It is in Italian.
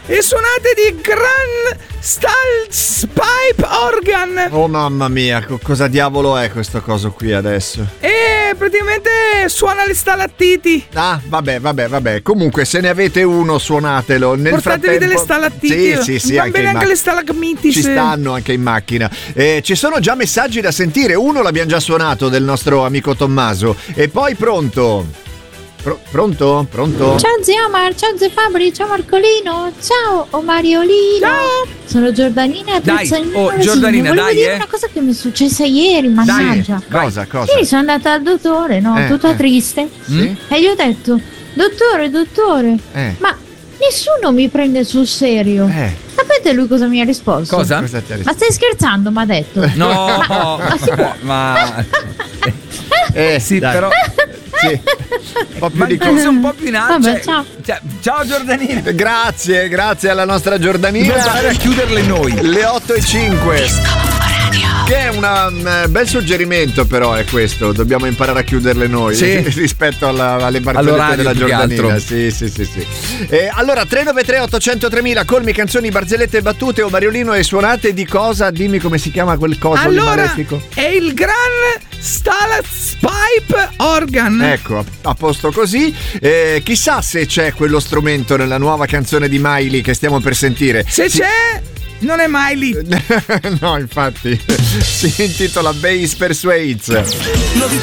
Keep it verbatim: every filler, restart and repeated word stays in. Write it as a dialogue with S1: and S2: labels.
S1: e suonate di Gran Staalspipe Organ.
S2: Oh mamma mia, co- cosa diavolo è questo coso qui adesso?
S1: E praticamente suona le stalattiti.
S2: Ah, vabbè, vabbè, vabbè. Comunque, se ne avete uno, suonatelo. Nel
S1: Portatevi
S2: frattempo...
S1: delle stalattiti.
S2: Sì, sì, sì.
S1: Va
S2: Anche,
S1: bene
S2: in
S1: anche
S2: ma...
S1: le stalagmiti.
S2: Ci stanno anche in macchina. Eh, ci sono già messaggi da sentire. Uno l'abbiamo già suonato del nostro amico Tommaso. E poi pronto? Pro- pronto? Pronto?
S3: Ciao zio Omar, ciao zio Fabri, ciao Marcolino, ciao Omariolino.
S1: Ciao.
S3: Sono Giordanina.
S1: Dai, oh,
S3: sì,
S1: Giordanina,
S3: volevo
S1: dai,
S3: dire
S1: eh.
S3: una cosa che mi è successa ieri, mannaggia.
S2: Cosa, cosa?
S3: Ieri sono andata al dottore, no?
S2: Eh,
S3: Tutta
S2: eh.
S3: triste.
S2: Sì?
S3: E gli ho detto, dottore, dottore,
S2: Eh.
S3: ma nessuno mi prende sul serio.
S2: Eh.
S3: Sapete lui cosa mi ha risposto?
S1: Cosa?
S2: Cosa ti ha
S3: Ma stai scherzando? Mi ha detto.
S1: No,
S3: Ma, ma si può?
S1: ma
S2: Eh,
S1: sì,
S2: dai.
S1: però
S2: Sì. Un po' più
S1: ma
S2: di
S1: cose un po' più in alto.
S3: Vabbè,
S1: cioè-
S3: ciao.
S1: cioè, ciao Giordanina.
S2: Grazie, grazie alla nostra Giordanina.
S1: Dobbiamo andare a chiuderle noi.
S2: Le otto e cinque. Che è una- un bel suggerimento, però, è questo. Dobbiamo imparare a chiuderle noi.
S1: Sì.
S2: Rispetto alla, alle barzellette
S1: All'orario,
S2: della
S1: più che
S2: Giordanina.
S1: altro.
S2: Sì, sì, sì, sì. Eh, allora, tre nove tre otto zero zero tre mila, colmi, canzoni, barzellette e battute. O Mariolino e suonate di cosa? Dimmi come si chiama quel coso lì
S1: Allora,
S2: malefico.
S1: è il Gran Staalspipe Organ.
S2: Ecco, a, a posto così. Eh, chissà se c'è quello strumento nella nuova canzone di Miley che stiamo per sentire.
S1: Se
S2: Si-
S1: c'è, non è mai lì.
S2: No, infatti. Si intitola Bass Persuades.